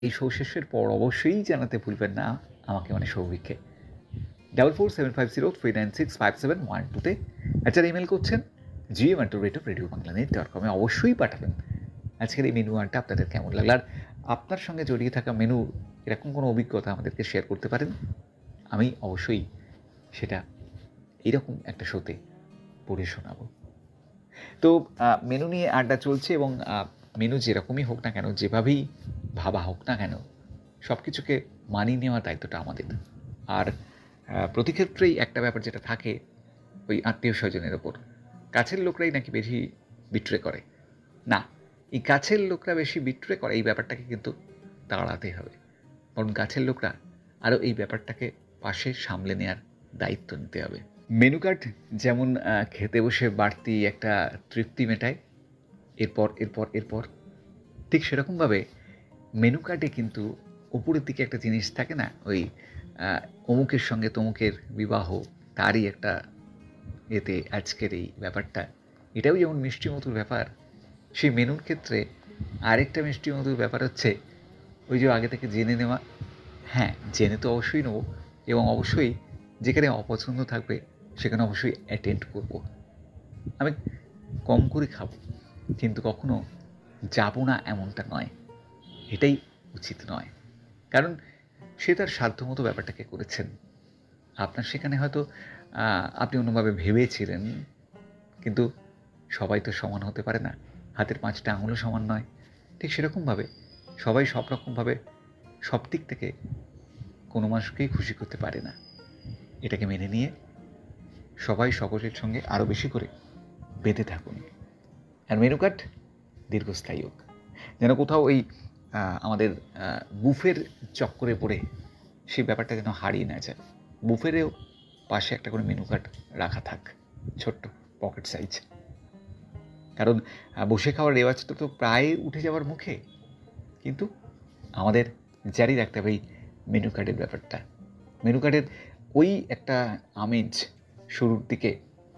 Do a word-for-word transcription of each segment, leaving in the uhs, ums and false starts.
এই শো শেষের পর অবশ্যই জানাতে ভুলবেন না আমাকে মানে সৌভিককে double four seven five zero three nine six five seven one টুতে আচ্ছা ইমেল করছেন GM at the rate of radio Bangla net dot কমে অবশ্যই পাঠাবেন আজকের এই মেনু আনটা আপনাদের কেমন লাগলো। আর আপনার সঙ্গে জড়িয়ে থাকা মেনু এরকম কোনো অভিজ্ঞতা আমাদেরকে শেয়ার করতে পারেন, আমি অবশ্যই সেটা এইরকম একটা শোতে পড়ে শোনাবো। তো মেনু নিয়ে আড্ডা চলছে এবং মেনু যেরকমই হোক না কেন, যেভাবেই ভাবা হোক না কেন, সব কিছুকে মানিয়ে নেওয়ার দায়িত্বটা আমাদের। আর প্রতি ক্ষেত্রেই একটা ব্যাপার যেটা থাকে ওই আত্মীয় স্বজনের ওপর, কাছের লোকরাই নাকি বেশি বিট্রে করে না, এই কাছের লোকরা বেশি বিট্রে করে এই ব্যাপারটাকে কিন্তু তাড়াতে হবে, কারণ কাছের লোকরা আরও এই ব্যাপারটাকে পাশে সামলে নেওয়ার দায়িত্ব নিতে হবে। মেনু কার্ড যেমন খেতে বসে বাড়তি একটা তৃপ্তি মেটায় এরপর এরপর এরপর, ঠিক সেরকমভাবে মেনু কার্ডে কিন্তু উপরের দিকে একটা জিনিস থাকে না, ওই অমুকের সঙ্গে তমুকের বিবাহ, তারই একটা এতে আজকের এই ব্যাপারটা, এটাও যেমন মিষ্টি মধুর ব্যাপার, সেই মেনুর ক্ষেত্রে আরেকটা মিষ্টি মধুর ব্যাপার হচ্ছে ওই যে আগে থেকে জেনে নেওয়া। হ্যাঁ, জেনে তো অবশ্যই নেবো এবং অবশ্যই যেখানে অপছন্দ থাকবে সেখানে অবশ্যই অ্যাটেন্ড করব। আমি কম করে খাবো, কিন্তু কখনো যাব না এমনটা নয়, এটাই উচিত নয়, কারণ সে তার সাধ্যমতো ব্যাপারটাকে করেছেন। আপনার সেখানে হয়তো আপনি অন্যভাবে ভেবেছিলেন, কিন্তু সবাই তো সমান হতে পারে না, হাতের পাঁচটা আঙুলও সমান নয়। ঠিক সেরকমভাবে সবাই সব রকমভাবে সব দিক থেকে কোনো মানুষকেই খুশি করতে পারে না। এটাকে মেনে নিয়ে সবাই সকলের সঙ্গে আরও বেশি করে বেঁধে থাকুন, আর মেনু কার্ড দীর্ঘস্থায়ী হোক, যেন কোথাও ওই আমাদের বুফের চক্করে পড়ে সেই ব্যাপারটা যেন হারিয়ে না যায়। বুফেরেও পাশে একটা করে মেনু কার্ড রাখা থাক, ছোট্ট পকেট সাইজ, কারণ বসে খাওয়ার রেওয়াজটা তো প্রায় উঠে যাওয়ার মুখে, কিন্তু আমাদের জারি রাখতে হবে এই মেনু কার্ডের ব্যাপারটা। মেনু কার্ডের ওই একটা আমেজ শুরুর দিকে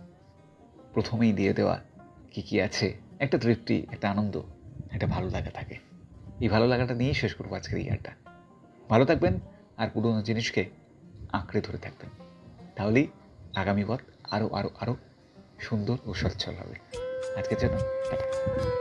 প্রথমেই দিয়ে দেওয়া, কী কী আছে, একটা তৃপ্তি, একটা আনন্দ, একটা ভালো লাগা থাকে। এই ভালো লাগাটা নিয়েই শেষ করবো আজকের এই আড্ডা। ভালো থাকবেন আর পুরোনো জিনিসকে আঁকড়ে ধরে থাকবেন, তাহলেই আগামী পথ আরও আরও আরও সুন্দর ও সচ্ছল হবে। আজকের জন্য টাটা।